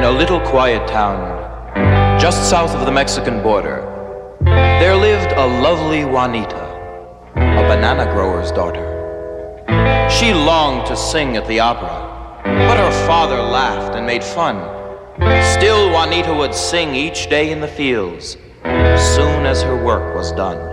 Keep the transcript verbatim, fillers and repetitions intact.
In a little quiet town, just south of the Mexican border, there lived a lovely Juanita, a banana grower's daughter. She longed to sing at the opera, but her father laughed and made fun. Still, Juanita would sing each day in the fields, soon as her work was done.